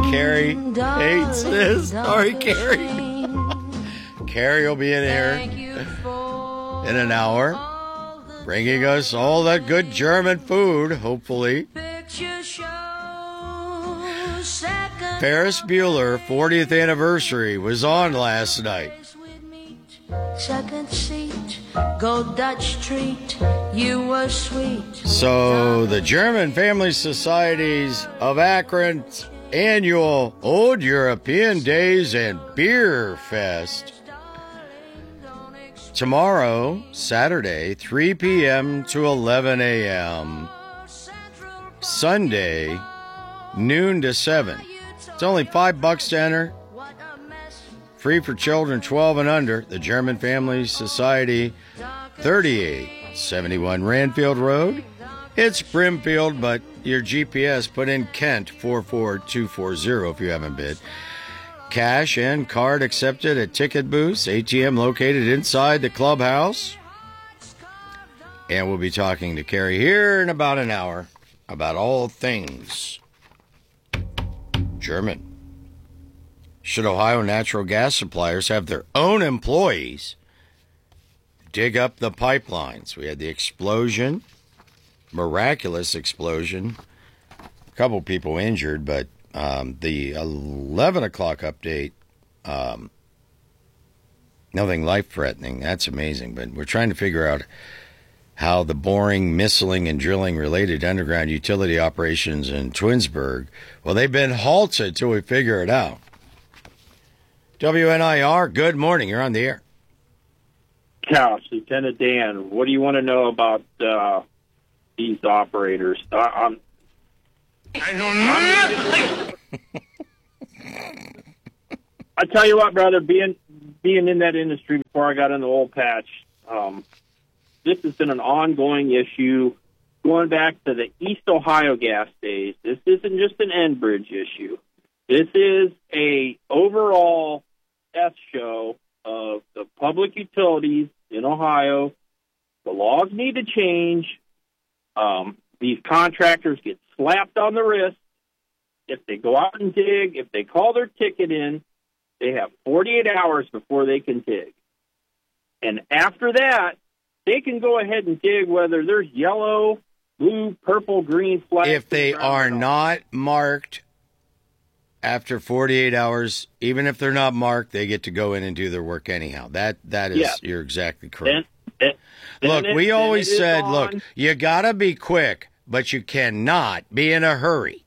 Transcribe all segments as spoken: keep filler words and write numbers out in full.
Carrie hates this. Sorry, Carrie. Carrie will be in here in an hour, bringing us all that good German food, hopefully. Ferris Bueller fortieth anniversary was on last night. Second seat, go Dutch treat, you were sweet. So the German Family Societies of Akron's annual Old European Days and Beer Fest. Tomorrow, Saturday, three p.m. to eleven a.m. Sunday, noon to seven. It's only five bucks to enter. Free for children twelve and under. The German Family Society, thirty-eight seventy-one Ranfield Road. It's Brimfield, but your G P S put in Kent four four two four zero if you haven't been. Cash and card accepted at ticket booths. A T M located inside the clubhouse. And we'll be talking to Carrie here in about an hour about all things German. Should Ohio natural gas suppliers have their own employees dig up the pipelines? We had the explosion, miraculous explosion, a couple people injured, but um, the eleven o'clock update, um, nothing life-threatening. That's amazing, but we're trying to figure out how the boring, missiling, and drilling-related underground utility operations in Twinsburg, well, they've been halted till we figure it out. W N I R, good morning. You're on the air. Couch, Lieutenant Dan, what do you want to know about uh, these operators? Uh, I'm, I don't know. I tell you what, brother, being being in that industry before I got in the oil patch, um, this has been an ongoing issue going back to the East Ohio gas days. This isn't just an Enbridge issue. This is a overall F show of the public utilities in Ohio. The laws need to change. Um, these contractors get slapped on the wrist. If they go out and dig, if they call their ticket in, they have forty-eight hours before they can dig. And after that, they can go ahead and dig whether there's yellow, blue, purple, green flags. If they are not marked after forty-eight hours, even if they're not marked, they get to go in and do their work anyhow. That That is, yeah. You're exactly correct. Then, then, look, then we it, always said, on. look, you got to be quick, but you cannot be in a hurry.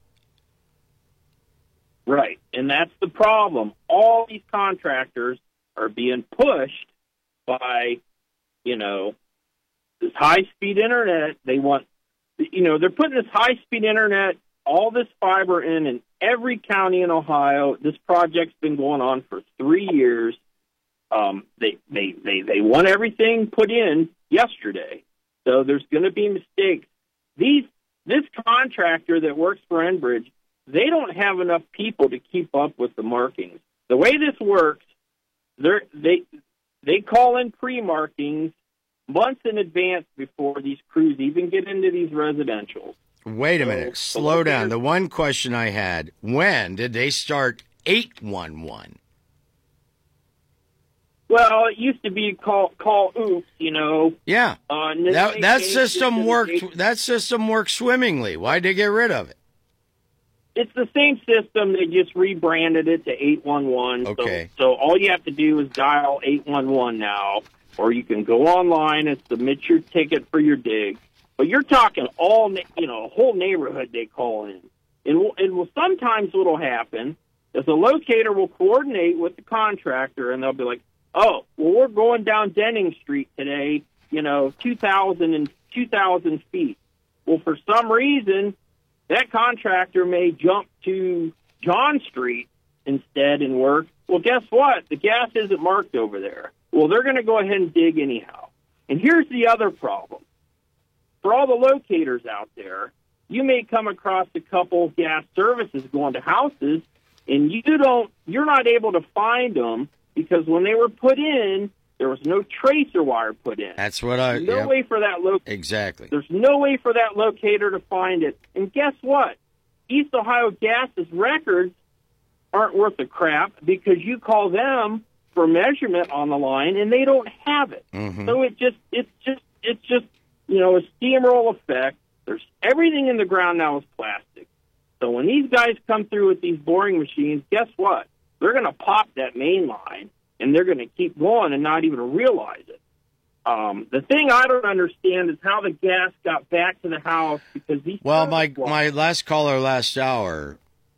Right, and that's the problem. All these contractors are being pushed by, you know, this high-speed internet. They want, you know, they're putting this high-speed internet, all this fiber in in every county in Ohio. This project's been going on for three years. Um, they, they, they, they want everything put in yesterday. So there's going to be mistakes. These, this contractor that works for Enbridge, they don't have enough people to keep up with the markings. The way this works, they're, they, they call in pre-markings months in advance before these crews even get into these residentials. Wait a minute. So, Slow down. The one question I had, when did they start eight one one? Well, it used to be call call oops, you know. Yeah. Uh, that that system worked that system worked swimmingly. Why'd they get rid of it? It's the same system. They just rebranded it to eight one one. Okay. So, so all you have to do is dial eight one one now, or you can go online and submit your ticket for your dig. But you're talking all, you know, a whole neighborhood they call in. And, and will, sometimes what will happen is the locator will coordinate with the contractor, and they'll be like, oh, well, we're going down Denning Street today, you know, two thousand and two thousand feet. Well, for some reason, that contractor may jump to John Street instead and work. Well, guess what? The gas isn't marked over there. Well, they're going to go ahead and dig anyhow. And here's the other problem. For all the locators out there, you may come across a couple gas services going to houses, and you don't, you're not able to find them because when they were put in, there was no tracer wire put in. That's what I. No yep. way for that locator. Exactly. There's no way for that locator to find it. And guess what? East Ohio Gas's records aren't worth a crap because you call them for measurement on the line and they don't have it. Mm-hmm. So it just it's just it's just you know a steamroll effect. There's everything in the ground now is plastic. So when these guys come through with these boring machines, guess what? They're going to pop that main line and they're going to keep going and not even realize it. Um, the thing I don't understand is how the gas got back to the house because these. Well, my my last caller last hour,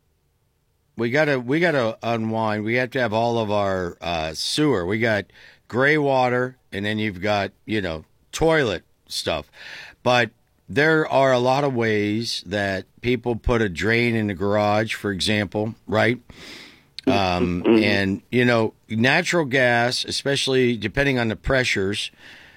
we gotta we gotta unwind. We have to have all of our uh, sewer. We got gray water, and then you've got you know toilet stuff, but there are a lot of ways that people put a drain in the garage, for example, right? Um, and, you know, natural gas, especially depending on the pressures,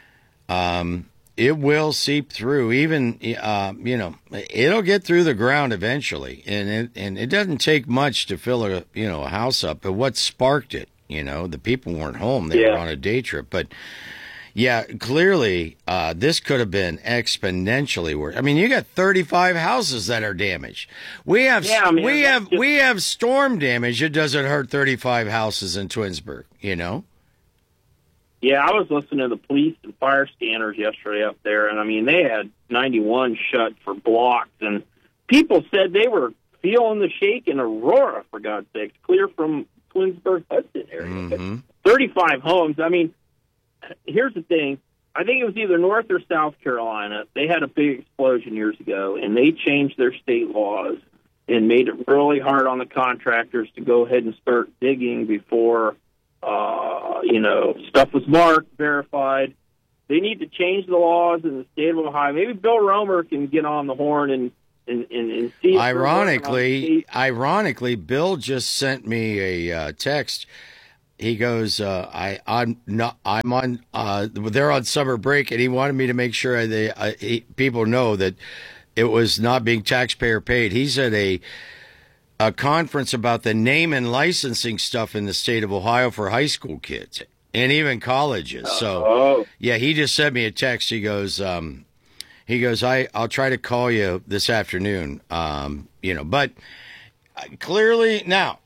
um, it will seep through. Even, uh, you know, it'll get through the ground eventually. And it, and it doesn't take much to fill a, you know, a house up. But what sparked it, you know, the people weren't home. They yeah. were on a day trip. But, yeah, clearly uh, this could have been exponentially worse. I mean, you got thirty-five houses that are damaged. We have yeah, man, we have just... we have storm damage. It doesn't hurt thirty-five houses in Twinsburg, you know? Yeah, I was listening to the police and fire scanners yesterday up there, and I mean, they had ninety-one shut for blocks, and people said they were feeling the shake in Aurora, for God's sakes, clear from Twinsburg, Hudson area. Mm-hmm. thirty-five homes. I mean, here's the thing. I think it was either North or South Carolina. They had a big explosion years ago, and they changed their state laws and made it really hard on the contractors to go ahead and start digging before, uh, you know, stuff was marked, verified. They need to change the laws in the state of Ohio. Maybe Bill Romer can get on the horn and, and, and, and see. If ironically, ironically, Bill just sent me a uh, text. He goes, uh, I, I'm not, I'm on, uh, they're on summer break, and he wanted me to make sure they, uh, he, people know that it was not being taxpayer paid. He's at a, a conference about the name and licensing stuff in the state of Ohio for high school kids and even colleges. So, oh. yeah, he just sent me a text. He goes, um, he goes, I, I'll try to call you this afternoon. Um, you know, but clearly now,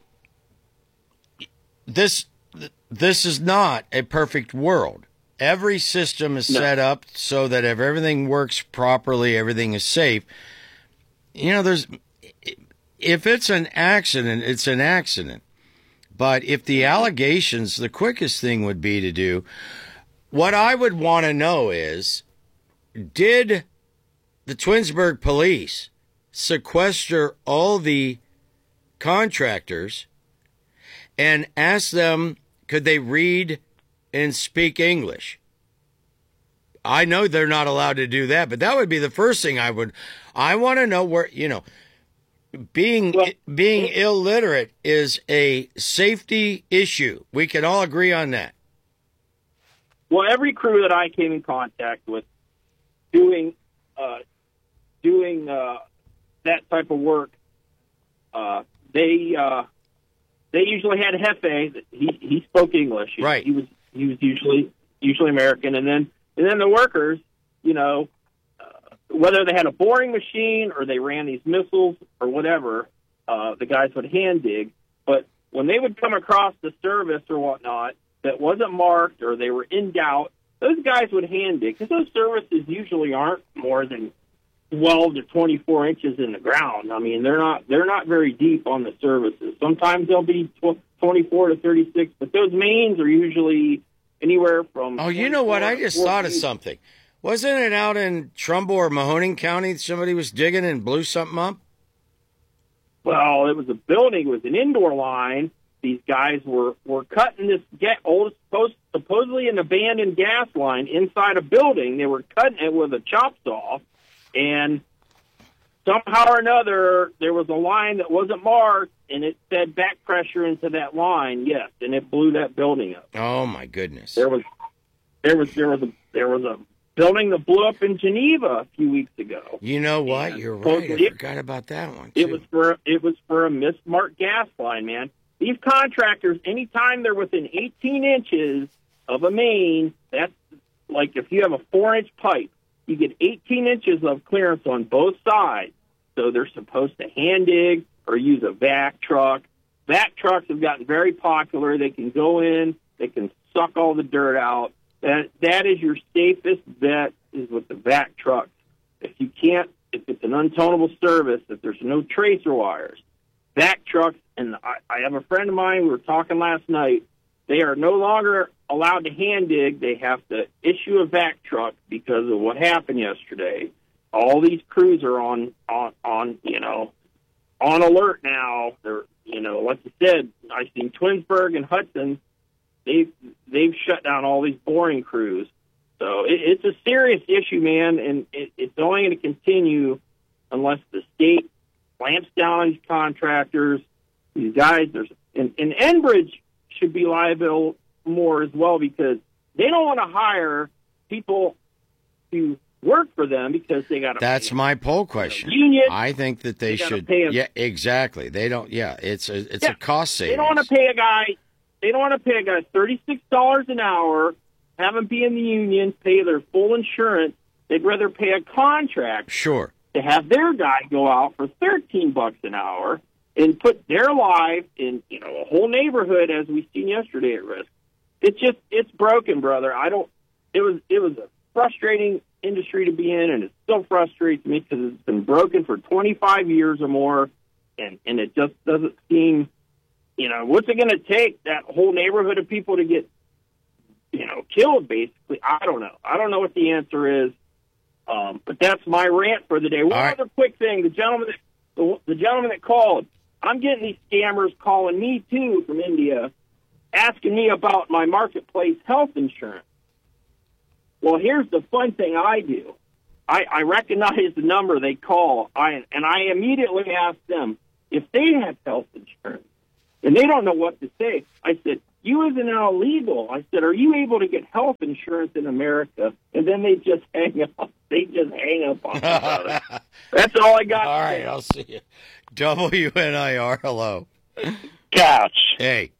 this, This is not a perfect world. Every system is no. set up so that if everything works properly, everything is safe. You know, there's if it's an accident, it's an accident. But if the allegations, the quickest thing would be to do, what I would want to know is, did the Twinsburg police sequester all the contractors and ask them, could they read and speak English? I know they're not allowed to do that, but that would be the first thing I would. I want to know where, you know, being well, being illiterate is a safety issue. We can all agree on that. Well, every crew that I came in contact with doing uh, doing uh, that type of work, uh, they. Uh, They usually had Hefe. He he spoke English. Right. He was he was usually usually American, and then and then the workers, you know, uh, whether they had a boring machine or they ran these missiles or whatever, uh, the guys would hand dig. But when they would come across the service or whatnot that wasn't marked or they were in doubt, those guys would hand dig because those services usually aren't more than twelve to twenty-four inches in the ground. I mean, they're not they're not very deep on the services. Sometimes they'll be twenty-four to thirty-six, but those mains are usually anywhere from. Oh, you know what? I just thought of something. Wasn't it out in Trumbull or Mahoning County? Somebody was digging and blew something up. Well, it was a building. It was an indoor line. These guys were were cutting this ga- old, supposedly an abandoned gas line inside a building. They were cutting it with a chop saw. And somehow or another, there was a line that wasn't marked, and it fed back pressure into that line. Yes, and it blew that building up. Oh my goodness! There was, there was, there was a, there was a building that blew up in Geneva a few weeks ago. You know what? And You're right. I it, forgot about that one. It too. was for it was for a mismarked gas line, man. These contractors, anytime they're within eighteen inches of a main, that's like if you have a four-inch pipe. You get eighteen inches of clearance on both sides, so they're supposed to hand dig or use a vac truck. vac trucks have gotten very popular. They can go in, they can suck all the dirt out. That that is your safest bet, is with the vac trucks. If you can't, if it's an untowable service, if there's no tracer wires, vac trucks, and I, I have a friend of mine, we were talking last night, they are no longer allowed to hand dig. They have to issue a vac truck because of what happened yesterday. All these crews are on, on, on you know, on alert now. They're, you know, like you said, I've seen Twinsburg and Hudson, they've, they've shut down all these boring crews. So it, it's a serious issue, man, and it, it's only going to continue unless the state clamps down on these contractors. These guys, there's and, and Enbridge should be liable more as well, because they don't want to hire people to work for them because they got to. That's pay my poll question. You know, union, I think that they, they should. Pay yeah, exactly. They don't. Yeah, it's a it's yeah, a cost savings. They don't want to pay a guy. They don't want to pay a guy thirty-six dollars an hour. Have them be in the union, pay their full insurance. They'd rather pay a contract. Sure. To have their guy go out for thirteen bucks an hour and put their life in, you know, a whole neighborhood, as we seen yesterday, at risk. It's just, it's broken, brother. I don't. It was it was a frustrating industry to be in, and it still frustrates me because it's been broken for twenty-five years or more, and and it just doesn't seem. You know, what's it going to take that whole neighborhood of people to get, you know, killed, basically? I don't know. I don't know what the answer is. Um, but that's my rant for the day. One right. other quick thing. The gentleman that, the, the gentleman that called, I'm getting these scammers calling me, too, from India, asking me about my marketplace health insurance. Well, here's the fun thing I do. I, I recognize the number they call, I, and I immediately ask them if they have health insurance. And they don't know what to say. I said, you as an illegal, I said, are you able to get health insurance in America? And then they just hang up. They just hang up on me. That's all I got. All right, I'll see you. W N I R, hello. Couch. Hey.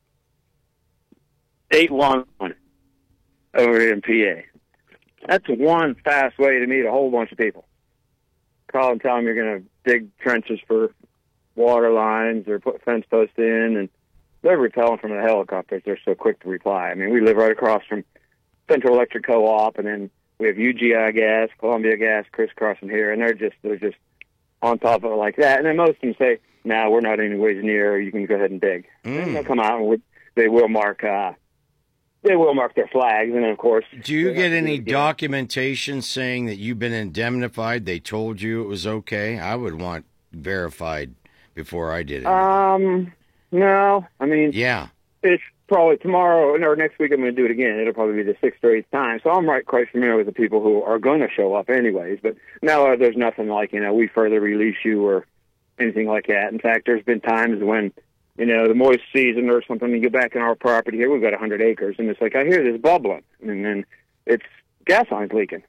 eight one one over here in P A. That's one fast way to meet a whole bunch of people. Call and tell them you're going to dig trenches for water lines or put fence posts in, and they're repelling from the helicopters. They're so quick to reply. I mean, we live right across from Central Electric Co-op, and then we have U G I Gas, Columbia Gas, crisscrossing here, and they're just they're just on top of it like that. And then most of them say, "No, we're not anyways near. You can go ahead and dig." Mm. And they'll come out and we, they will mark uh, they will mark their flags, and then of course. Do you get any documentation saying that you've been indemnified? They told you it was okay. I would want verified before I did it. Um, no, I mean, yeah, it's probably tomorrow or next week I'm going to do it again. It'll probably be the sixth or eighth time. So I'm right quite familiar with the people who are going to show up anyways. But now uh, there's nothing like, you know, we further release you or anything like that. In fact, there's been times when, you know, the moist season or something, you get back in our property here, we've got one hundred acres, and it's like, I hear this bubbling, and then it's gas lines leaking.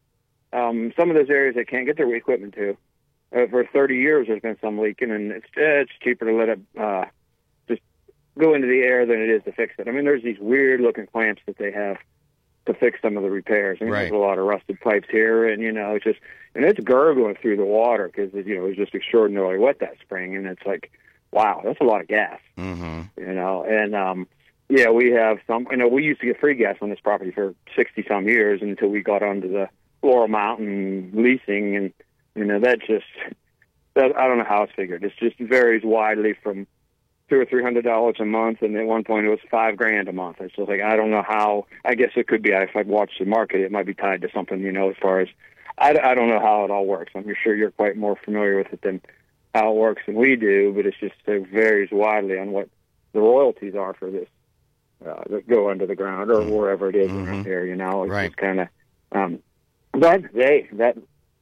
Um, some of those areas they can't get their equipment to. Uh, for thirty years, there's been some leaking, and it's uh, it's cheaper to let it uh, just go into the air than it is to fix it. I mean, there's these weird-looking clamps that they have to fix some of the repairs. I mean, right. There's a lot of rusted pipes here, and, you know, it's just, and it's gurgling through the water because, you know, it was just extraordinarily wet that spring, and it's like, wow, that's a lot of gas, mm-hmm. you know, and, um, yeah, we have some, you know, we used to get free gas on this property for sixty-some years until we got onto the Laurel Mountain leasing, and, you know, that just, that, I don't know how it's figured. It just varies widely from two or three hundred dollars a month, and at one point it was five grand a month. It's just like, I don't know how, I guess it could be, if I'd watched the market, it might be tied to something, you know, as far as, I, I don't know how it all works. I'm sure you're quite more familiar with it than how it works than we do, but it's just, it varies widely on what the royalties are for this, uh, that go under the ground or wherever it is mm-hmm. around here, you know, it's right. just kind of, um, but hey, that,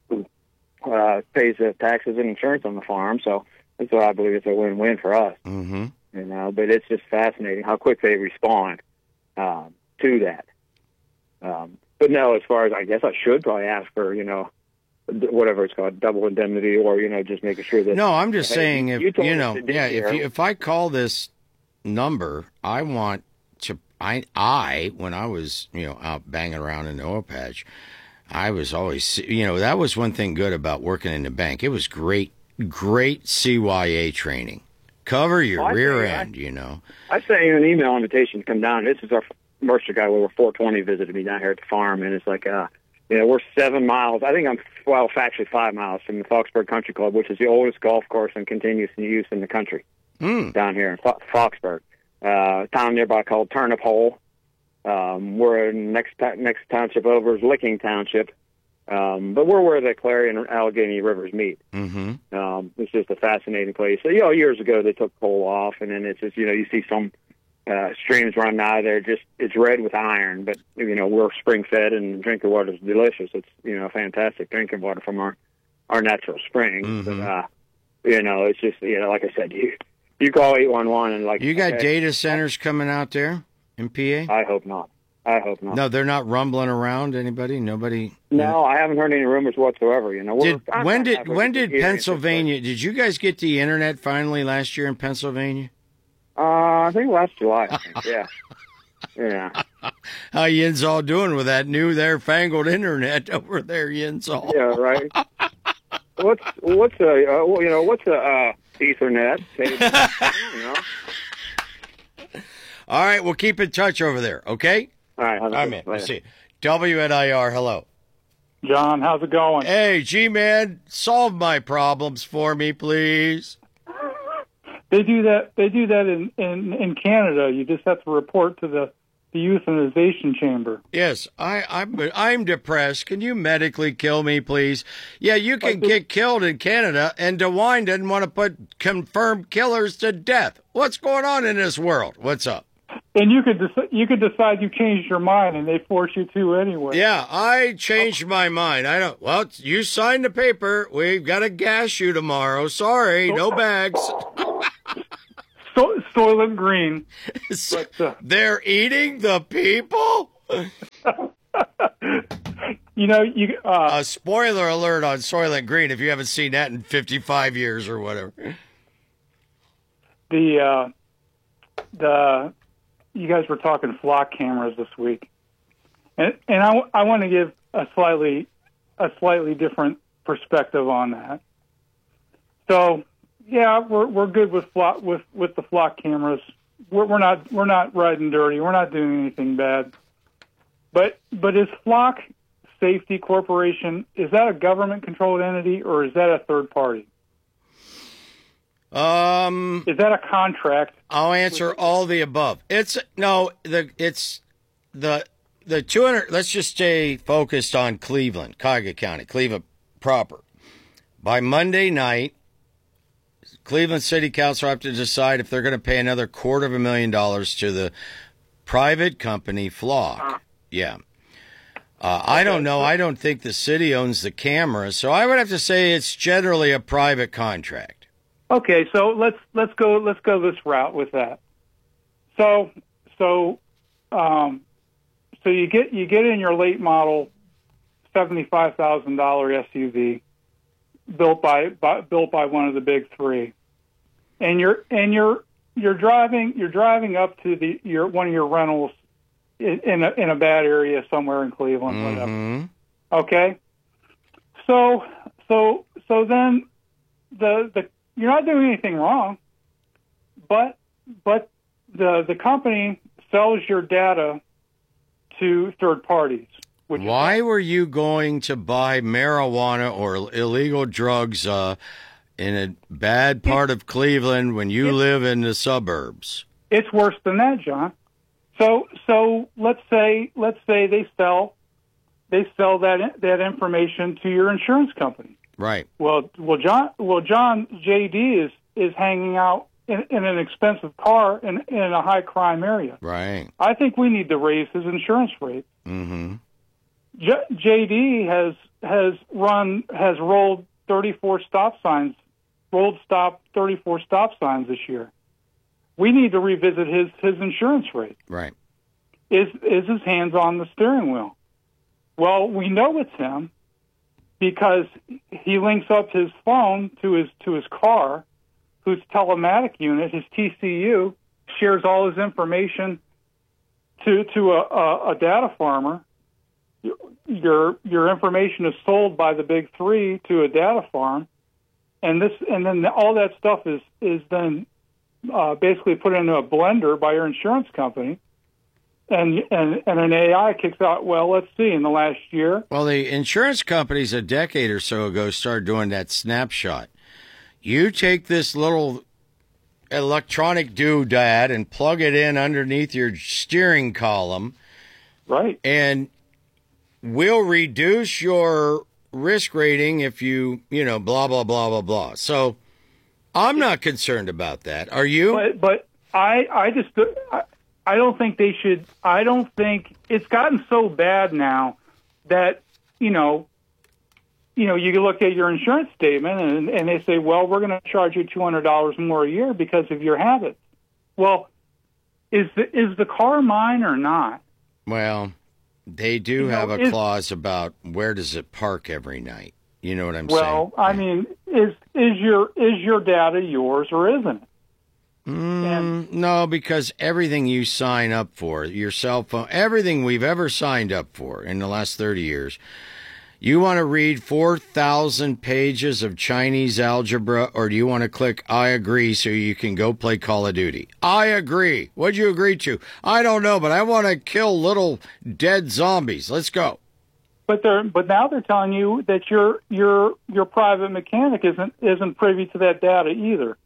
uh, pays the taxes and insurance on the farm, so that's why I believe it's a win-win for us, mm-hmm. you know, but it's just fascinating how quick they respond, um, to that. Um, but no, as far as, I guess I should probably ask for, you know, whatever it's called, double indemnity, or, you know, just making sure that. No, I'm just hey, saying, if, you, you, you know, yeah, if, you, if I call this number, I want to, I, I, when I was, you know, out banging around in the oil patch, I was always, you know, that was one thing good about working in the bank. It was great, great C Y A training. Cover your Well, I rear think I- end, you know. I sent you an email invitation to come down. This is our commercial guy. We were four twenty visited me down here at the farm, and it's like, uh, you know, we're seven miles. I think I'm, well, actually five miles from the Foxburg Country Club, which is the oldest golf course and continuous use in the country Mm. down here in Fo- Foxburg. Uh, a town nearby called Turnip Hole. Um, we're in next ta- next township over is Licking Township. Um, but we're where the Clarion and Allegheny rivers meet. Mm-hmm. Um, it's just a fascinating place. So, you know, years ago they took coal off, and then it's just, you know, you see some uh, streams running out of there. Just it's red with iron, but you know we're spring fed and drinking water is delicious. It's you know fantastic drinking water from our our natural springs. Mhm. But uh, you know, it's just you know, like I said, you you call eight one one and like You got okay, data centers coming out there in P A? I hope not. I hope not. No, they're not rumbling around. Anybody? Nobody? No, I haven't heard any rumors whatsoever. You know, we're, Did I'm when not did halfway when to did here. Pennsylvania? Did you guys get the internet finally last year in Pennsylvania? Uh, I think last July. I think. Yeah, yeah, How yin's all doing with that new there fangled internet over there, yin's all? yeah. Right. what's what's a uh, well, you know what's a uh, Ethernet? you know. All right, we'll keep in touch over there. Okay. All right. I'm in. We'll see. W N I R. Hello. John, how's it going? Hey, G-Man, solve my problems for me, please. They do that. They do that in, in, in Canada. You just have to report to the, the euthanization chamber. Yes, I, I'm I'm depressed. Can you medically kill me, please? Yeah, you can get killed in Canada, and DeWine didn't want to put confirmed killers to death. What's going on in this world? What's up? And you could dec- you could decide you changed your mind, and they force you to anyway. Yeah, I changed my mind. I don't. Well, you signed the paper. We've got to gas you tomorrow. Sorry, no bags. So, Soylent Green. But, uh, They're eating the people? you know, you. Uh, A spoiler alert on Soylent Green if you haven't seen that in fifty-five years or whatever. the uh, the you guys were talking flock cameras this week, and and I, I want to give a slightly a slightly different perspective on that. So. Yeah, we're we're good with flock with, with the flock cameras. We're we're not we're not riding dirty. We're not doing anything bad. But but is Flock Safety Corporation, is that a government controlled entity or is that a third party? Um, Is that a contract? I'll answer all the above. It's no, the it's the the two hundred. Let's just stay focused on Cleveland, Cuyahoga County, Cleveland proper. By Monday night, Cleveland City Council have to decide if they're going to pay another quarter of a million dollars to the private company Flock. Yeah. Uh, I don't know. I don't think the city owns the cameras, so I would have to say it's generally a private contract. Okay, so let's let's go let's go this route with that. So so um, so you get you get in your late model seventy-five thousand dollar S U V. Built by, by built by one of the big three, and you're and you're you're driving you're driving up to the your one of your rentals in, in a in a bad area somewhere in Cleveland, whatever. Mm-hmm. Okay, so so so then the the you're not doing anything wrong, but but the the company sells your data to third parties. Which Why were you going to buy marijuana or illegal drugs uh, in a bad part of Cleveland when you live in the suburbs? It's worse than that, John. So, so let's say let's say they sell they sell that that information to your insurance company. Right. Well, well, John, well, John J D is is hanging out in, in an expensive car in in a high crime area. Right. I think we need to raise his insurance rate. Mm-hmm. J- JD has has run has rolled thirty-four stop signs, rolled stop thirty-four stop signs this year. We need to revisit his, his insurance rate. Right. Is is his hands on the steering wheel? Well, we know it's him because he links up his phone to his to his car, whose telematic unit, his T C U, shares all his information to to a, a, a data farmer. Your your information is sold by the big three to a data farm, and this and then all that stuff is is then uh, basically put into a blender by your insurance company, and, and and an A I kicks out, well, let's see, in the last year. Well, the insurance companies a decade or so ago started doing that snapshot. You take this little electronic doodad and plug it in underneath your steering column. Right. And we'll reduce your risk rating if you, you know, blah, blah, blah, blah, blah. So I'm not concerned about that. Are you? But, but I, I just, I, I don't think they should, I don't think, it's gotten so bad now that, you know, you know, you can look at your insurance statement and, and they say, well, we're going to charge you two hundred dollars more a year because of your habits. Well, is the, is the car mine or not? Well, they do You know, have a is- clause about where does it park every night. You know what I'm Well, saying? I mean, is is your is your data yours or isn't it? Mm, no, because everything you sign up for, your cell phone, everything we've ever signed up for in the last thirty years, you want to read four thousand pages of Chinese algebra, or do you want to click I agree so you can go play Call of Duty? I agree. What'd you agree to? I don't know, but I want to kill little dead zombies. Let's go. But they're but now they're telling you that your your your private mechanic isn't isn't privy to that data either.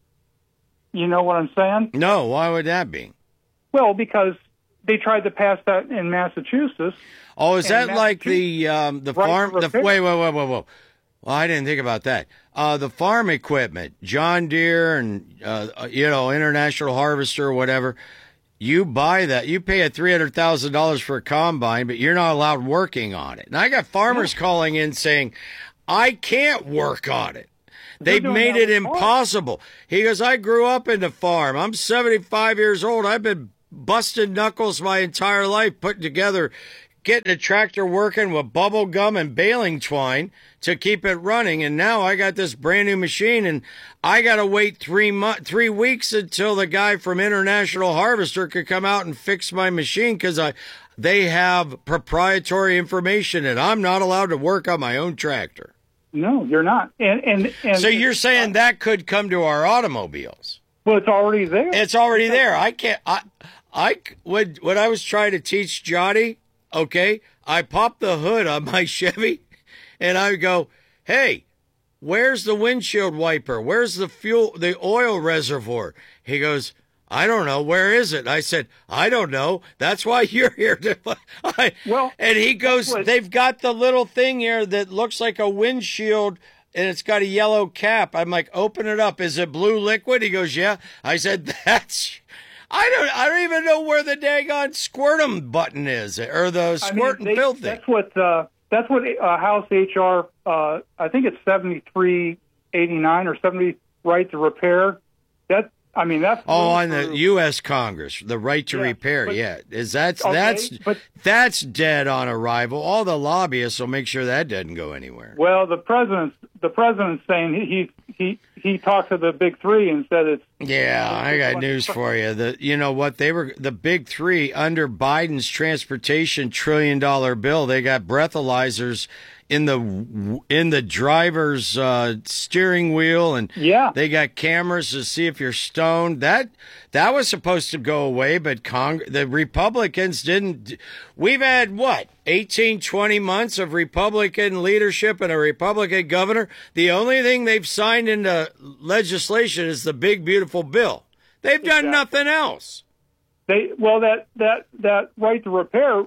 You know what I'm saying? No, why would that be? Well, because they tried to pass that in Massachusetts. Oh, is that And like Massachusetts- the um, the Right farm? to The repair. wait, wait, wait, wait, wait. Well, I didn't think about that. Uh, the farm equipment, John Deere, and uh, you know, International Harvester, or whatever. You buy that. You pay a three hundred thousand dollars for a combine, but you're not allowed working on it. And I got farmers calling in saying, "I can't work on it. They've doing made that it with farm. impossible." He goes, "I grew up in the farm. I'm seventy-five years old. I've been busting knuckles my entire life, putting together, getting a tractor working with bubble gum and baling twine to keep it running. And now I got this brand new machine, and I got to wait three mo- three weeks until the guy from International Harvester could come out and fix my machine because I they have proprietary information, and I'm not allowed to work on my own tractor." No, you're not. And and, and So you're saying that could come to our automobiles? well, it's already there. It's already there. I can't. I, I when when I was trying to teach Johnny, okay, I popped the hood on my Chevy, and I would go, "Hey, where's the windshield wiper? Where's the fuel, the oil reservoir?" He goes, "I don't know. Where is it?" I said, "I don't know. That's why you're here." To, I, Well, and he goes, what- "They've got the little thing here that looks like a windshield, and it's got a yellow cap." I'm like, "Open it up. Is it blue liquid?" He goes, "Yeah." I said, "That's." I don't. I don't even know where the daggone squirtum button is, or the I mean, squirt and they- fill thing. That's what uh, that's what uh, House H R. Uh, I think it's seventy-three eighty-nine or seventy right to repair. That I mean that's Oh, on through- the U S Congress, the right to Yeah, repair. but- yeah, is that's Okay, that's but- that's dead on arrival. All the lobbyists will make sure that doesn't go anywhere. Well, the president's the president's saying he he he talked to the big three and said it's Yeah, I got news for you. The you know what they were the big three under Biden's transportation trillion dollar bill. They got breathalyzers in the in the driver's uh, steering wheel, and Yeah. they got cameras to see if you're stoned. That that was supposed to go away, but Cong- the Republicans didn't. We've had what eighteen, twenty months of Republican leadership and a Republican governor. The only thing they've signed into legislation is the big beautiful bill. They've done Exactly. nothing else. they well that that that right to repair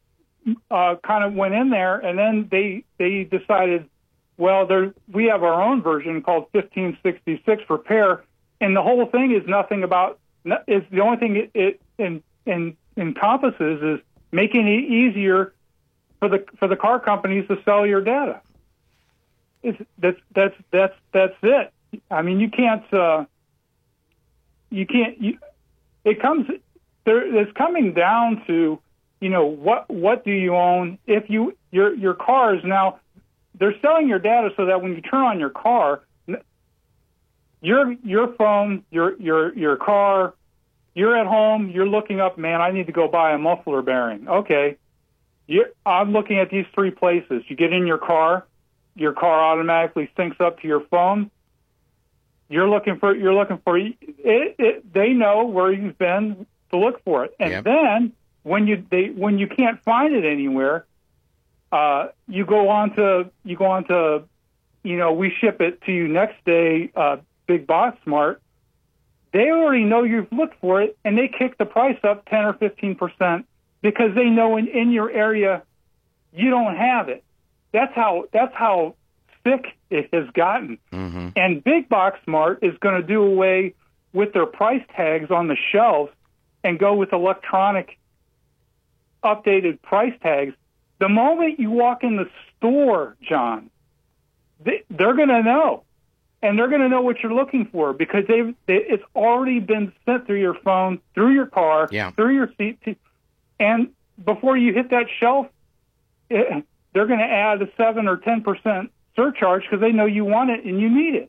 uh, kind of went in there, and then they they decided, well, there we have our own version called fifteen sixty-six repair, and the whole thing is nothing about is the only thing it, it in, in, encompasses is making it easier for the for the car companies to sell your data. It's, that's that's that's that's it. I mean, you can't uh, you can't you. It comes there. It's coming down to, you know, what what do you own? If you your your car is now, they're selling your data so that when you turn on your car, your your phone, your your your car, you're at home, you're looking up, man, I need to go buy a muffler bearing. Okay, you're, I'm looking at these three places. You get in your car, your car automatically syncs up to your phone. You're looking for you're looking for it, it. They know where you've been to look for it, and Yep. then when you they when you can't find it anywhere, uh, you go on to you go on to, you know, we ship it to you next day. Uh, Big Box Smart. They already know you've looked for it, and they kick the price up ten or fifteen percent because they know in, in your area you don't have it. That's how that's how thick it has gotten. Mm-hmm. And Big Box Smart is going to do away with their price tags on the shelves and go with electronic updated price tags. The moment you walk in the store, John, they, they're going to know. And they're going to know what you're looking for because they've, they, it's already been sent through your phone, through your car, Yeah. through your seat. And before you hit that shelf, it, they're going to add a seven or ten percent surcharge because they know you want it and you need it.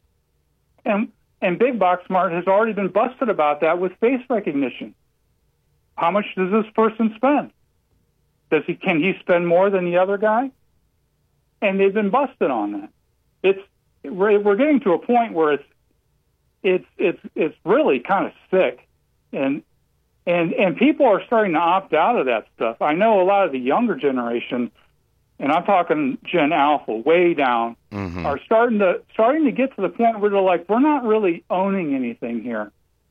And and Big Box Smart has already been busted about that with face recognition. How much does this person spend? Does he can he spend more than the other guy? And they've been busted on that. It's we're, we're getting to a point where it's it's it's it's really kind of sick, and and and people are starting to opt out of that stuff. I know a lot of the younger generation, and I'm talking Gen Alpha, way down, Mm-hmm. are starting to starting to get to the point where they're like, we're not really owning anything here.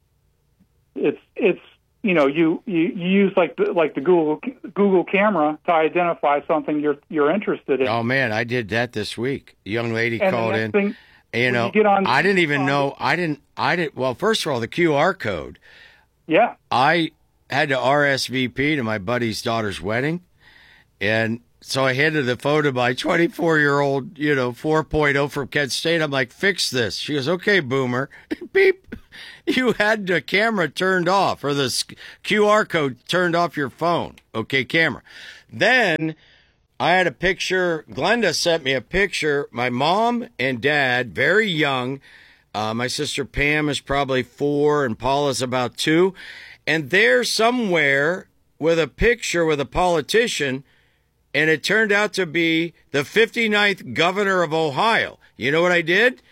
It's it's you know you, you, you use like the, like the Google Google camera to identify something you're you're interested in. Oh man, I did that this week. A young lady And the called next in. thing, you when know, you get on- I didn't even on- know. I didn't. I didn't. Well, first of all, the Q R code. Yeah. I had to R S V P to my buddy's daughter's wedding, and so I handed the phone to my twenty-four-year-old, you know, four point oh from Kent State. I'm like, fix this. She goes, okay, boomer. Beep. You had the camera turned off, or the Q R code turned off your phone. Okay, camera. Then I had a picture. Glenda sent me a picture. My mom and dad, very young. Uh, my sister Pam is probably four, and Paula's about two. And they're somewhere with a picture with a politician, and it turned out to be the fifty-ninth governor of Ohio. You know what I did?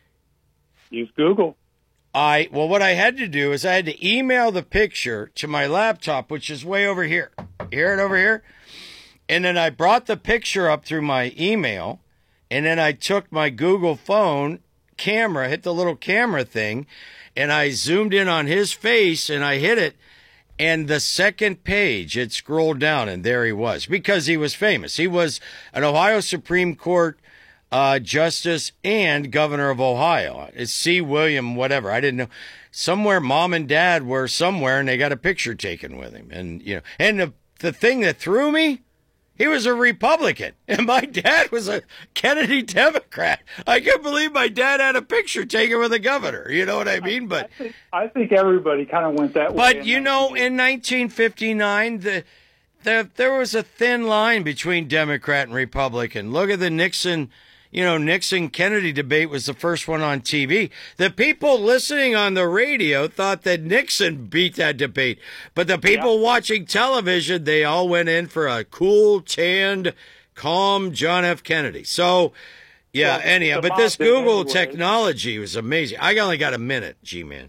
Use Google. I well, what I had to do is I had to email the picture to my laptop, which is way over here. You hear it over here? And then I brought the picture up through my email, and then I took my Google phone camera, hit the little camera thing, and I zoomed in on his face, and I hit it. And the second page, it scrolled down, and there he was, because he was famous. He was an Ohio Supreme Court uh, justice and governor of Ohio. It's C. William, whatever. I didn't know. Somewhere, mom and dad were somewhere, and they got a picture taken with him. And you know, and the the thing that threw me, he was a Republican, and my dad was a Kennedy Democrat. I can't believe my dad had a picture taken with the governor. You know what I mean? But I think, I think everybody kind of went that way. but you know, in nineteen fifty-nine, the, the there was a thin line between Democrat and Republican. Look at the Nixon, you know, Nixon-Kennedy debate was the first one on T V. The people listening on the radio thought that Nixon beat that debate. But the people Yeah. watching television, they all went in for a cool, tanned, calm John F. Kennedy. So, yeah, Well, anyhow, the but this mob did Google anyway. technology was amazing. I only got a minute, G-Man.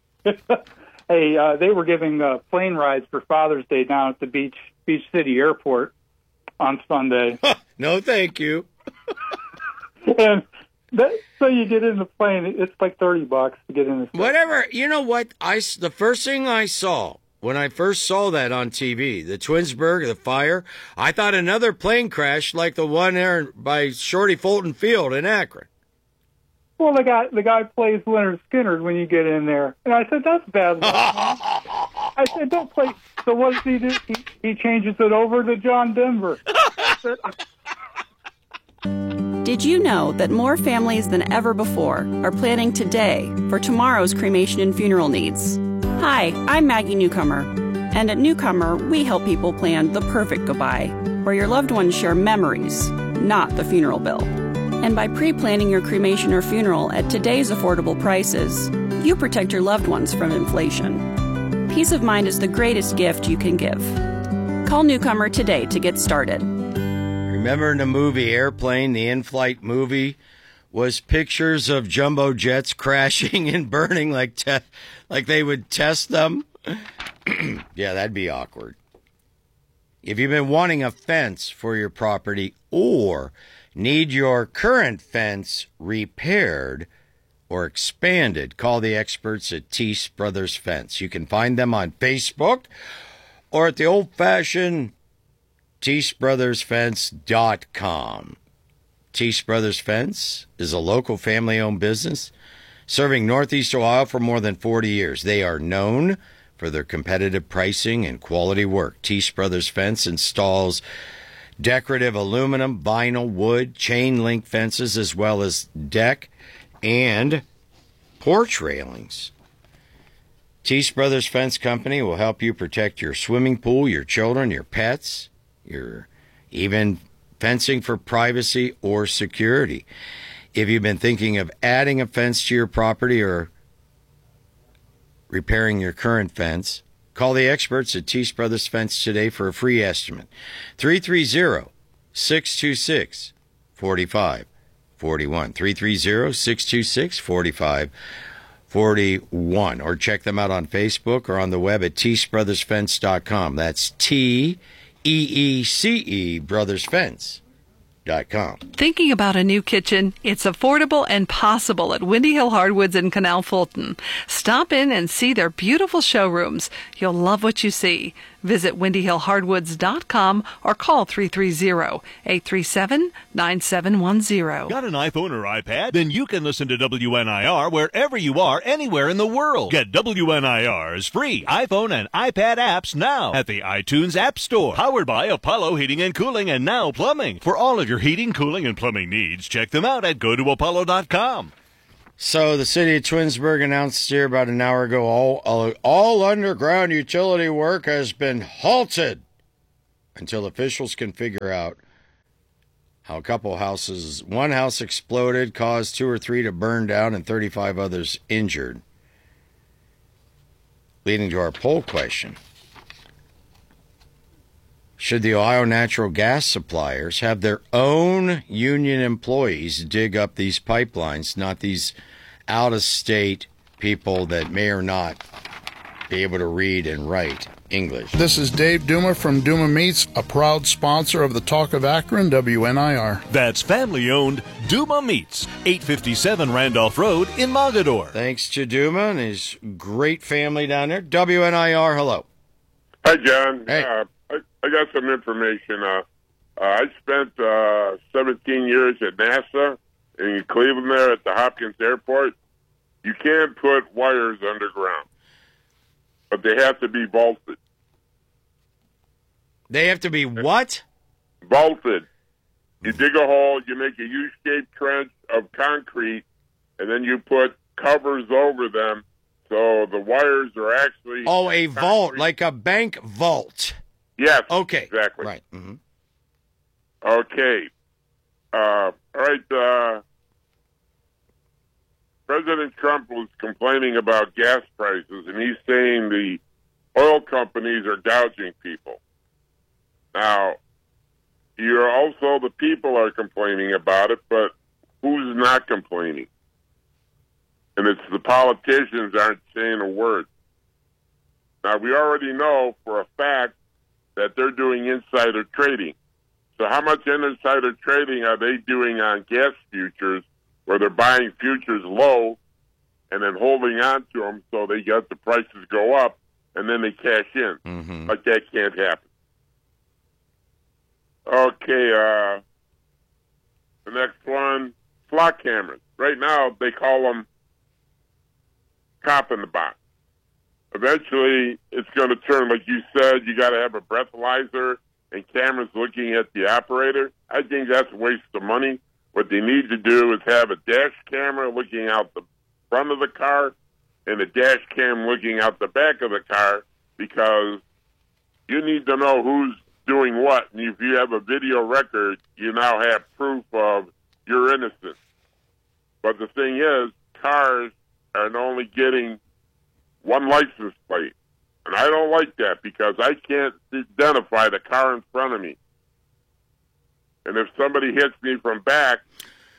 Hey, uh, they were giving uh, plane rides for Father's Day down at the Beach Beach City Airport on Sunday. No, thank you. And that, so you get in the plane, it's like thirty bucks to get in the Whatever. You know what? I, s- the first thing I saw when I first saw that on T V, the Twinsburg, the fire, I thought another plane crash like the one there by Shorty Fulton Field in Akron. Well, the guy the guy plays Leonard Skinner when you get in there. And I said, that's bad luck, man. I said, don't play. So what does he do? He, he changes it over to John Denver. I said, Did you know that more families than ever before are planning today for tomorrow's cremation and funeral needs? Hi, I'm Maggie Newcomer, and at Newcomer, we help people plan the perfect goodbye, where your loved ones share memories, not the funeral bill. And by pre-planning your cremation or funeral at today's affordable prices, you protect your loved ones from inflation. Peace of mind is the greatest gift you can give. Call Newcomer today to get started. Remember in the movie Airplane, the in-flight movie, was pictures of jumbo jets crashing and burning like te- like they would test them. Yeah, that'd be awkward. If you've been wanting a fence for your property or need your current fence repaired or expanded, call the experts at Teese Brothers Fence. You can find them on Facebook or at the old-fashioned Teese Brothers Fence dot com. Teese Brothers Fence is a local family-owned business serving Northeast Ohio for more than forty years. They are known for their competitive pricing and quality work. Teese Brothers Fence installs decorative aluminum, vinyl, wood, chain link fences, as well as deck and porch railings. Teese Brothers Fence Company will help you protect your swimming pool, your children, your pets, your even fencing for privacy or security. If you've been thinking of adding a fence to your property or repairing your current fence, call the experts at Teese Brothers Fence today for a free estimate. three three zero, six two six, four five four one. three three zero, six two six, four five four one. Or check them out on Facebook or on the web at Teese Brothers Fence dot com. That's T E E C E Brothers Fence. Dot com. Thinking about a new kitchen? It's affordable and possible at Windy Hill Hardwoods in Canal Fulton. Stop in and see their beautiful showrooms. You'll love what you see. Visit windy hill hardwoods dot com or call three three zero, eight three seven, nine seven one zero. Got an iPhone or iPad? Then you can listen to W N I R wherever you are, anywhere in the world. Get W N I R's free iPhone and iPad apps now at the iTunes App Store. Powered by Apollo Heating and Cooling and Now Plumbing. For all of your heating, cooling, and plumbing needs, check them out at go to apollo dot com. So the city of Twinsburg announced here about an hour ago, all, all, all underground utility work has been halted until officials can figure out how a couple houses, one house exploded, caused two or three to burn down and thirty-five others injured. Leading to our poll question. Should the Ohio natural gas suppliers have their own union employees dig up these pipelines, not these out-of-state people that may or not be able to read and write English? This is Dave Duma from Duma Meats, a proud sponsor of the Talk of Akron, W N I R. That's family-owned Duma Meats, eight fifty-seven Randolph Road in Mogador. Thanks to Duma and his great family down there. W N I R, hello. Hi, John. Hey. Uh, I, I got some information. Uh, uh, I spent uh, seventeen years at NASA in Cleveland there at the Hopkins Airport. You can't put wires underground, but they have to be vaulted. They have to be what? Vaulted. You dig a hole, you make a U-shaped trench of concrete, and then you put covers over them so the wires are actually... Oh, a concrete. vault, like a bank vault. Yes. Okay. Exactly. Right. Mm-hmm. Okay. Uh, all right. Uh, President Trump was complaining about gas prices, and he's saying the oil companies are gouging people. Now, you're also, the people are complaining about it, but who's not complaining? And it's the politicians aren't saying a word. Now, we already know for a fact that they're doing insider trading. So how much insider trading are they doing on gas futures where they're buying futures low and then holding on to them so they get the prices go up and then they cash in? Mm-hmm. But that can't happen. Okay, uh, the next one, flock cameras. Right now, they call them cop in the box. Eventually, it's going to turn, like you said, you got to have a breathalyzer and cameras looking at the operator. I think that's a waste of money. What they need to do is have a dash camera looking out the front of the car and a dash cam looking out the back of the car, because you need to know who's doing what. And if you have a video record, you now have proof of your innocence. But the thing is, cars are only getting one license plate. And I don't like that because I can't identify the car in front of me. And if somebody hits me from back,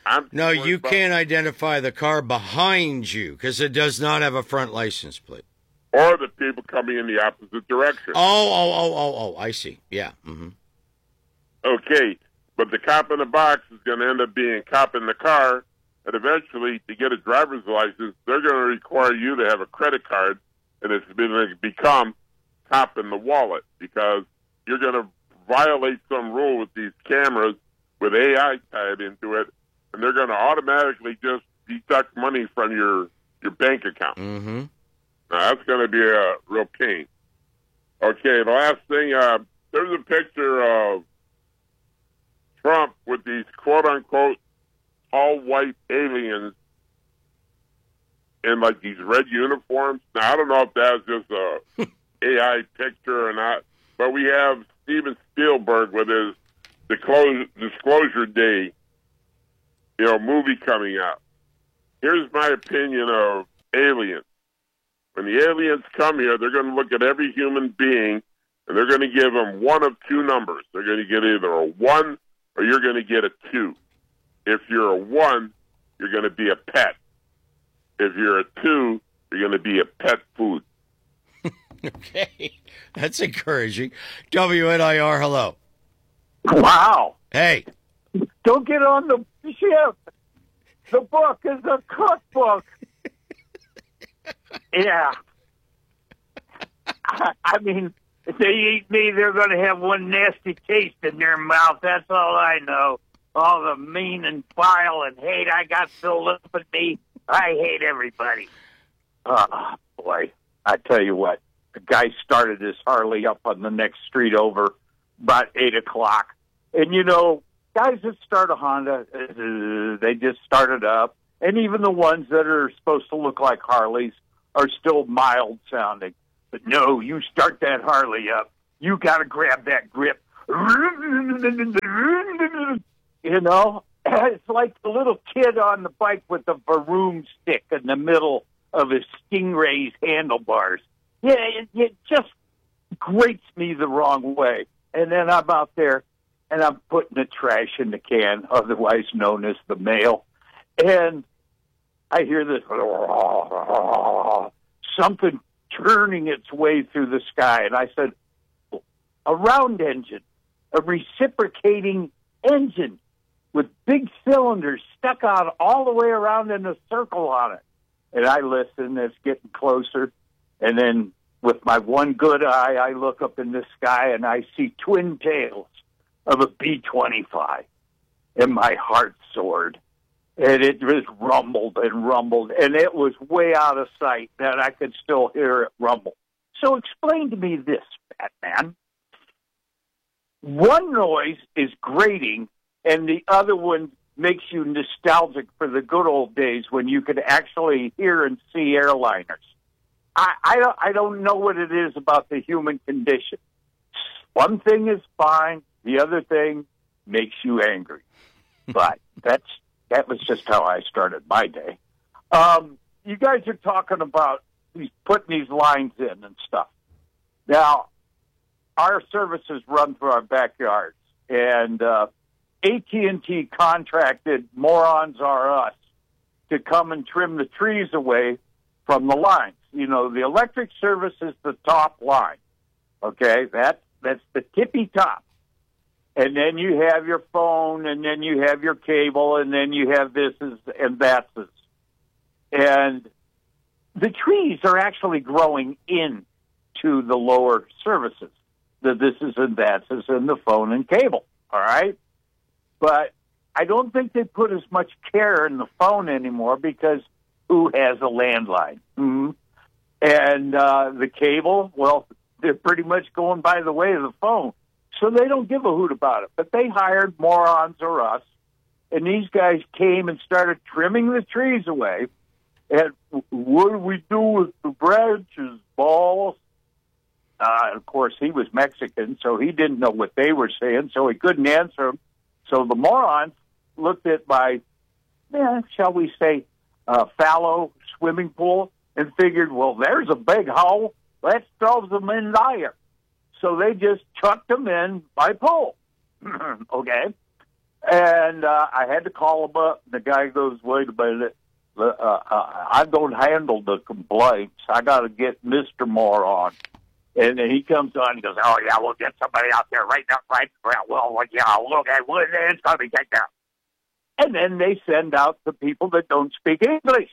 I'm No, you about, can't identify the car behind you because it does not have a front license plate. Or the people coming in the opposite direction. Oh, oh, oh, oh, oh, I see. Yeah. Mm-hmm. Okay, but the cop in the box is going to end up being cop in the car, and eventually, to get a driver's license, they're going to require you to have a credit card, and it's going to become cop in the wallet because you're going to violate some rule with these cameras with A I tied into it, and they're going to automatically just deduct money from your, your bank account. Mm-hmm. Now, that's going to be a real pain. Okay, the last thing, uh, there's a picture of Trump with these quote-unquote all-white aliens in, like, these red uniforms. Now, I don't know if that's just a A I picture or not, but we have Steven Spielberg with his Disclosure Day, you know, movie coming out. Here's my opinion of aliens. When the aliens come here, they're going to look at every human being, and they're going to give them one of two numbers. They're going to get either a one or you're going to get a two. If you're a one, you're going to be a pet. If you're a two, you're going to be a pet food. Okay, that's encouraging. W N I R, hello. Wow. Hey. Don't get on the ship. The book is a cookbook. Yeah. I, I mean, if they eat me, they're going to have one nasty taste in their mouth. That's all I know. All the mean and vile and hate I got filled up in me. I hate everybody. Oh, boy. I tell you what. The guy started his Harley up on the next street over about eight o'clock. And, you know, guys that start a Honda, uh, they just start it up. And even the ones that are supposed to look like Harleys are still mild sounding. But no, you start that Harley up, you got to grab that grip. You know, it's like the little kid on the bike with the Vroom stick in the middle of his Stingray's handlebars. Yeah, it, it just grates me the wrong way. And then I'm out there, and I'm putting the trash in the can, otherwise known as the mail. And I hear this, something turning its way through the sky. And I said, a round engine, a reciprocating engine with big cylinders stuck out all the way around in a circle on it. And I listen, it's getting closer. And then with my one good eye, I look up in the sky and I see twin tails of a B twenty-five. And my heart soared. And it just rumbled and rumbled. And it was way out of sight that I could still hear it rumble. So explain to me this, Batman. One noise is grating, and the other one makes you nostalgic for the good old days when you could actually hear and see airliners. I, I, don't, I don't know what it is about the human condition. One thing is fine. The other thing makes you angry. But that's that was just how I started my day. Um, you guys are talking about these, putting these lines in and stuff. Now, our services run through our backyards, and uh, A T and T contracted Morons Are Us to come and trim the trees away from the lines. You know, the electric service is the top line, okay? That's, that's the tippy top. And then you have your phone, and then you have your cable, and then you have this and that's. And the trees are actually growing in to the lower services. The this is and that's is in the phone and cable, all right? But I don't think they put as much care in the phone anymore because who has a landline? Mm-hmm. And uh, the cable, well, they're pretty much going by the way of the phone. So they don't give a hoot about it. But they hired Morons Or Us, and these guys came and started trimming the trees away. And what do we do with the branches, balls? Uh, of course, he was Mexican, so he didn't know what they were saying, so he couldn't answer them. So the morons looked at my, eh, shall we say, uh, fallow swimming pool and figured, well, there's a big hole. Let's throw them in there. So they just chucked them in my pool. Okay. And uh, I had to call him up. The guy goes, wait a minute. Uh, uh, I don't handle the complaints. I got to get Mister Moore on. And then he comes on and goes, oh, yeah, we'll get somebody out there right now. Right, well, well, yeah, look, it's going to be taken out. And then they send out the people that don't speak English.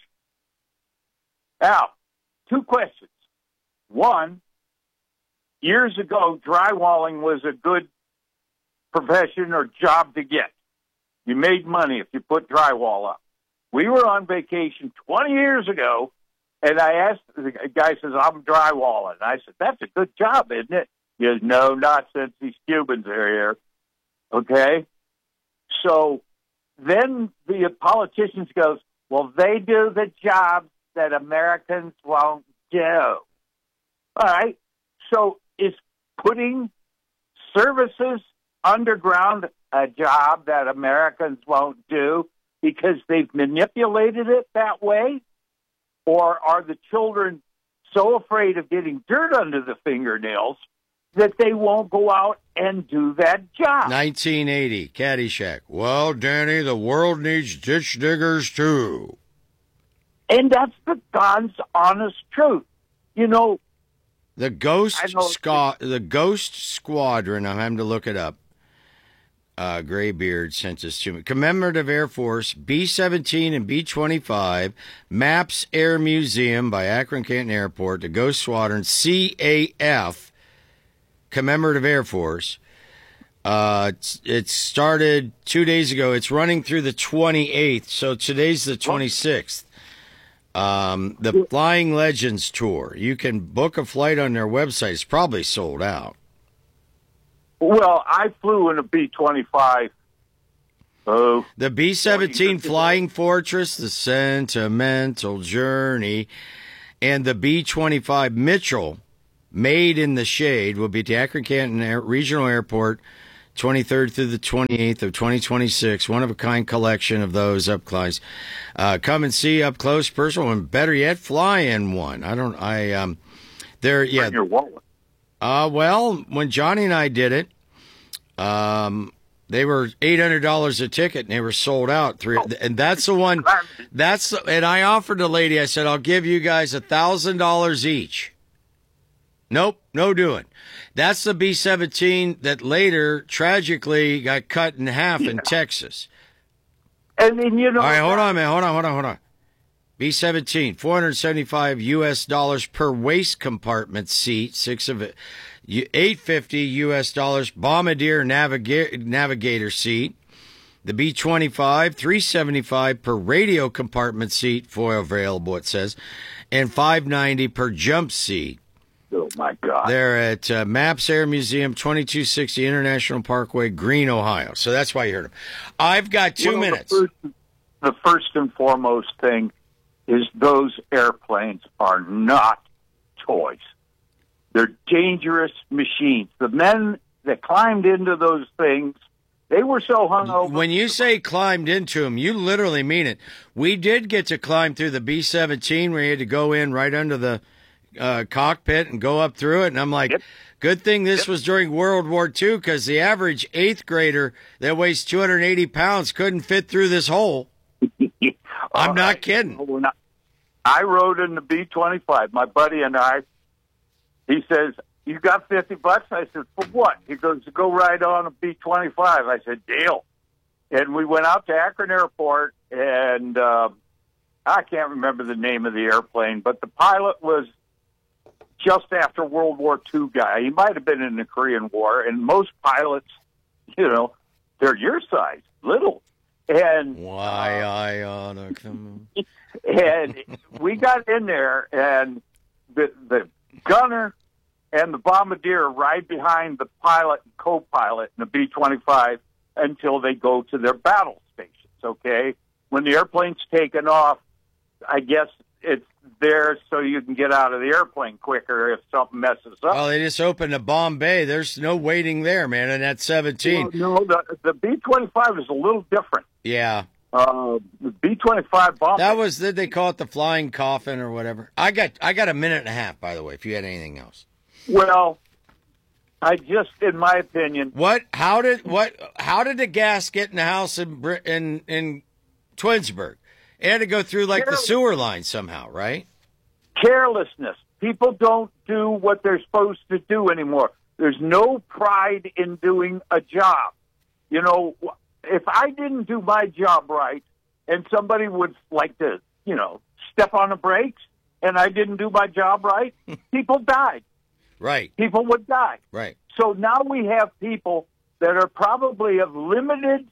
Now, two questions. One, years ago, drywalling was a good profession or job to get. You made money if you put drywall up. We were on vacation twenty years ago, and I asked, the guy says, I'm drywalling. I said, that's a good job, isn't it? He goes, no, not since these Cubans are here. Okay? So then the politicians goes, well, they do the jobs that Americans won't do. All right. So is putting services underground a job that Americans won't do because they've manipulated it that way? Or are the children so afraid of getting dirt under the fingernails that they won't go out and do that job? nineteen eighty, Caddyshack. Well, Danny, the world needs ditch diggers too. And that's the God's honest truth. You know, the Ghost know, Squ- the Ghost Squadron, I'm having to look it up. Uh, Graybeard sent this to me. Commemorative Air Force, B seventeen and B twenty-five, Maps Air Museum by Akron Canton Airport, the Ghost Squadron, C A F, Commemorative Air Force. Uh, it's, it started two days ago. It's running through the twenty-eighth, so today's the twenty-sixth. Um, the Flying Legends Tour. You can book a flight on their website. It's probably sold out. Well, I flew in a B twenty-five. Oh, the B seventeen Flying Fortress, the Sentimental Journey, and the B twenty-five Mitchell, Made in the Shade, will be at the Akron Canton Air- Regional Airport, twenty-third through the twenty-eighth of twenty twenty-six. One of a kind collection of those up close. Uh, come and see up close, personal, and better yet, fly in one. I don't. I um, there. Yeah. Bring your wallet. Uh, well, when Johnny and I did it, um, they were eight hundred dollars a ticket, and they were sold out. Three, and that's the one. That's and I offered the lady. I said, I'll give you guys a thousand dollars each. Nope, no doing. That's the B seventeen that later tragically got cut in half yeah. in Texas. And then you know. All right, hold on, man. Hold on, hold on, hold on. B seventeen, four hundred seventy-five U S dollars per waist compartment seat, six of it, eight hundred fifty U S dollars Bombardier Naviga- Navigator seat. The B twenty-five, three hundred seventy-five per radio compartment seat, foil available, it says, and five hundred ninety per jump seat. Oh, my God. They're at uh, Maps Air Museum, twenty-two sixty International Parkway, Greene, Ohio. So that's why you heard them. I've got two well, minutes. The first, the first and foremost thing is those airplanes are not toys. They're dangerous machines. The men that climbed into those things, they were so hungover. When you say climbed into them, you literally mean it. We did get to climb through the B seventeen where you had to go in right under the uh, cockpit and go up through it. And I'm like, yep. good thing this yep. was during World War Two, because the average eighth grader that weighs two hundred eighty pounds couldn't fit through this hole. I'm not right. kidding. No, not. I rode in the B twenty-five. My buddy and I, he says, you got fifty bucks? I said, for what? He goes, to go ride on a B twenty-five. I said, deal. And we went out to Akron Airport, and uh, I can't remember the name of the airplane, but the pilot was just after World War Two guy. He might have been in the Korean War, and most pilots, you know, they're your size, little. And why uh, I oughta come. And we got in there, and the the gunner and the bombardier right behind the pilot and co-pilot in the B twenty-five until they go to their battle stations, okay? When the airplane's taken off, I guess it's there so you can get out of the airplane quicker if something messes up. Well, they just opened a bomb bay. There's no waiting there, man, and that's seventeen. No, no the, the B twenty-five is a little different. Yeah. Uh, the B twenty-five bomb. That was, did they call it the flying coffin or whatever? I got I got a minute and a half, by the way, if you had anything else. Well, I just, in my opinion, What? How did what? How did the gas get in the house in Br- in in Twinsburg? It had to go through like the sewer line somehow, right? carelessness. People don't do what they're supposed to do anymore. There's no pride in doing a job. You know, if I didn't do my job right and somebody would like to, you know, step on the brakes and I didn't do my job right, people died. Right. People would die. Right. So now we have people that are probably of limited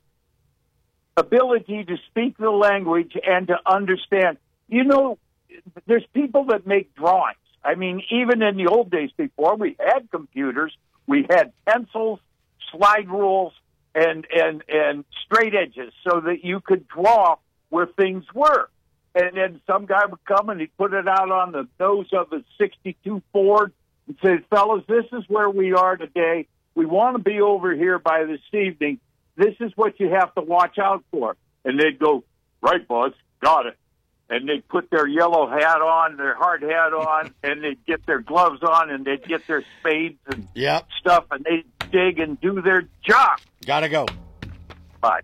ability to speak the language and to understand. You know, there's people that make drawings. I mean, even in the old days before we had computers, we had pencils, slide rules, and, and, and straight edges so that you could draw where things were. And then some guy would come and he'd put it out on the nose of a sixty-two Ford and say, fellas, this is where we are today. We want to be over here by this evening. This is what you have to watch out for. And they'd go, right, boss, got it. And they'd put their yellow hat on, their hard hat on, and they'd get their gloves on, and they'd get their spades and yep. stuff, and they'd dig and do their job. Gotta go. Bye.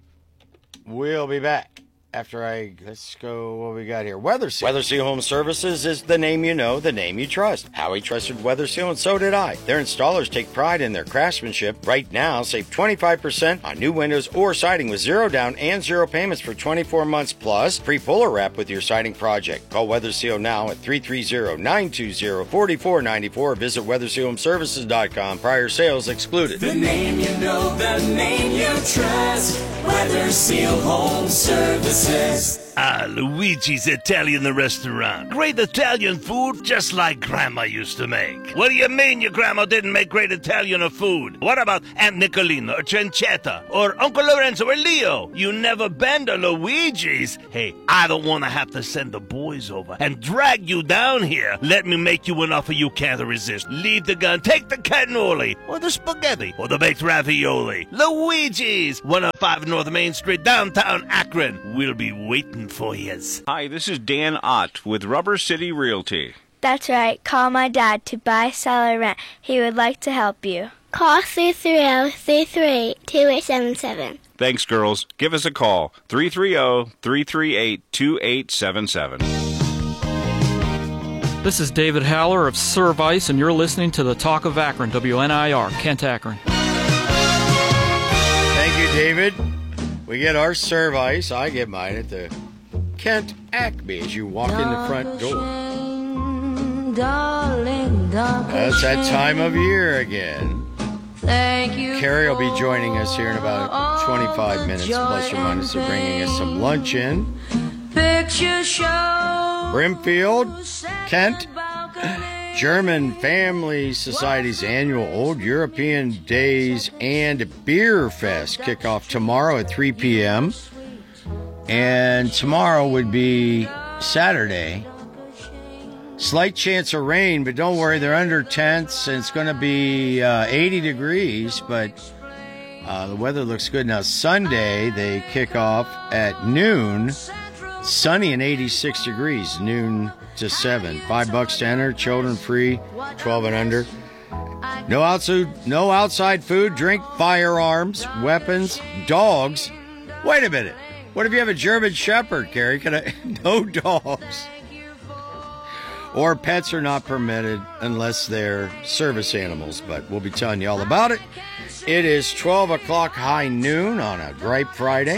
We'll be back after I, let's go, what we got here. Weather Seal. Weather Seal Home Services is the name you know, the name you trust. Howie trusted Weather Seal, and so did I. Their installers take pride in their craftsmanship. Right now, save twenty-five percent on new windows or siding with zero down and zero payments for twenty-four months, plus free puller wrap with your siding project. Call Weather Seal now at three three zero, nine two zero, four four nine four or visit weather seal home services dot com. Prior sales excluded. The name you know, the name you trust. Weather Seal Home Services. Ah, Luigi's Italian Restaurant. Great Italian food just like Grandma used to make. What do you mean your grandma didn't make great Italian food? What about Aunt Nicolina or Cencetta or Uncle Lorenzo or Leo? You never been to Luigi's? Hey, I don't want to have to send the boys over and drag you down here. Let me make you an offer you can't resist. Leave the gun, take the cannoli or the spaghetti or the baked ravioli. Luigi's, one oh five North Main Street, downtown Akron. We'll be waiting for yous. Hi, this is Dan Ott with Rubber City Realty. That's right. Call my dad to buy, sell, or rent. He would like to help you. Call three three zero, three three eight, two eight seven seven. Thanks, girls. Give us a call. three three zero, three three eight, two eight seven seven. This is David Haller of Service, and you're listening to the Talk of Akron, W N I R, Kent Akron. Thank you, David. We get our Service. I get mine at the Kent Acme as you walk in the front door. Darling, That's that time of year again. Thank you. Carrie will be joining us here in about twenty-five minutes, plus or minus, of bringing us some lunch in. Picture show. Brimfield, Kent, German Family Society's annual Old European Days and Beer Fest kick off tomorrow at three p.m. And tomorrow would be Saturday. Slight chance of rain, but don't worry, they're under tents, and it's going to be uh, eighty degrees, but uh, the weather looks good. Now, Sunday, they kick off at noon, sunny and eighty-six degrees, noon to seven. Five bucks to enter, children free, twelve and under. No outside, no outside food, drink, firearms, weapons, dogs. Wait a minute. What if you have a German Shepherd, Carrie? Can I? No dogs. Or pets are not permitted unless they're service animals, but we'll be telling you all about it. It is twelve o'clock high noon on a Gripe Friday,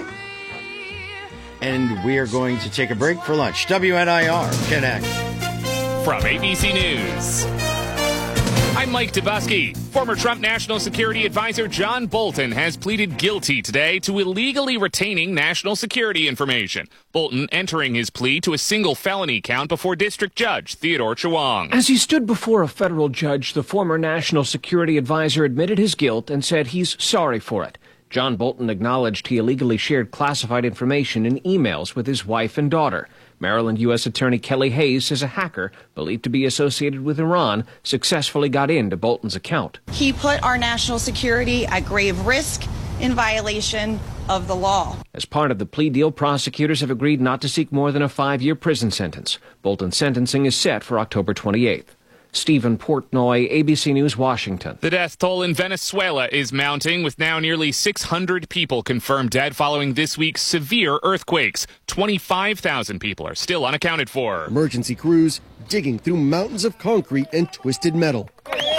and we are going to take a break for lunch. W N I R, Connect. From A B C News, I'm Mike Dubusky. Former Trump National Security Advisor John Bolton has pleaded guilty today to illegally retaining national security information. Bolton entering his plea to a single felony count before District Judge Theodore Chewang. As he stood before a federal judge, the former National Security Advisor admitted his guilt and said he's sorry for it. John Bolton acknowledged he illegally shared classified information in emails with his wife and daughter. Maryland U S Attorney Kelly Hayes says a hacker, believed to be associated with Iran, successfully got into Bolton's account. He put our national security at grave risk in violation of the law. As part of the plea deal, prosecutors have agreed not to seek more than a five-year prison sentence. Bolton's sentencing is set for October twenty-eighth. Stephen Portnoy, A B C News, Washington. The death toll in Venezuela is mounting, with now nearly six hundred people confirmed dead following this week's severe earthquakes. twenty-five thousand people are still unaccounted for. Emergency crews digging through mountains of concrete and twisted metal.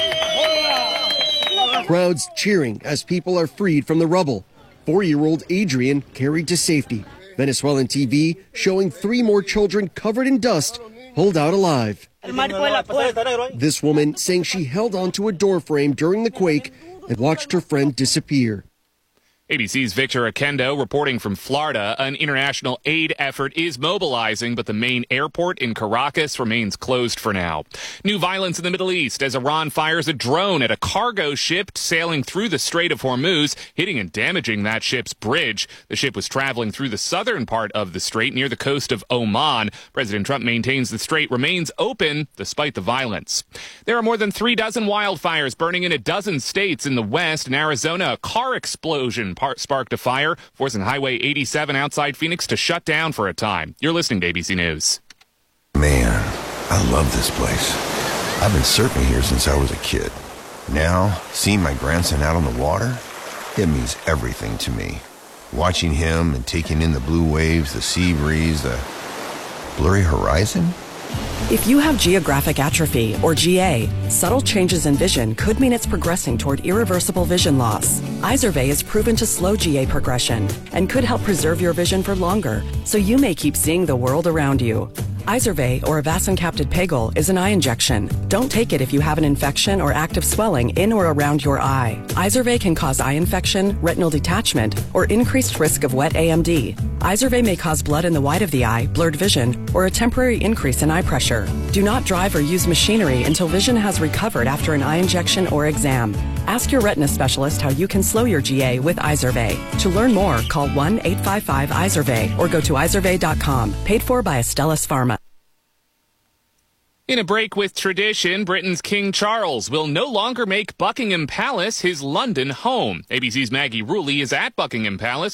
Crowds cheering as people are freed from the rubble. Four-year-old Adrian carried to safety. Venezuelan T V showing three more children covered in dust pulled out alive. This woman saying she held onto a door frame during the quake and watched her friend disappear. A B C's Victor Akendo reporting from Florida. An international aid effort is mobilizing, but the main airport in Caracas remains closed for now. New violence in the Middle East as Iran fires a drone at a cargo ship sailing through the Strait of Hormuz, hitting and damaging that ship's bridge. The ship was traveling through the southern part of the strait near the coast of Oman. President Trump maintains the strait remains open despite the violence. There are more than three dozen wildfires burning in a dozen states in the West. In Arizona, a car explosion sparked a fire, forcing Highway eighty-seven outside Phoenix to shut down for a time. You're listening to A B C News. Man, I love this place. I've been surfing here since I was a kid. Now, seeing my grandson out on the water, it means everything to me. Watching him and taking in the blue waves, the sea breeze, the blurry horizon. If you have geographic atrophy, or G A, subtle changes in vision could mean it's progressing toward irreversible vision loss. Izervay is proven to slow G A progression and could help preserve your vision for longer, so you may keep seeing the world around you. Izervay, or avacincaptad pegol, is an eye injection. Don't take it if you have an infection or active swelling in or around your eye. Izervay can cause eye infection, retinal detachment, or increased risk of wet A M D. Izervay may cause blood in the white of the eye, blurred vision, or a temporary increase in eye pressure. Do not drive or use machinery until vision has recovered after an eye injection or exam. Ask your retina specialist how you can slow your G A with Izervay. To learn more, call one eight five five Izervay or go to izervay dot com. Paid for by Astellas Pharma. In a break with tradition, Britain's King Charles will no longer make Buckingham Palace his London home. A B C's Maggie Rulli is at Buckingham Palace